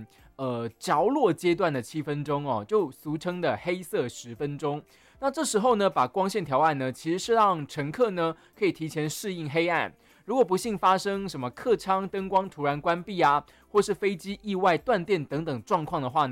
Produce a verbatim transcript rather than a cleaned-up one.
呃着落阶段的七分钟哦，就俗称的黑色十分钟。那这时候呢，把光线调暗呢，其实是让乘客呢可以提前适应黑暗。如果不幸发生什么客舱灯光突然关闭啊，或是飞机意外断电等等状况的话呢，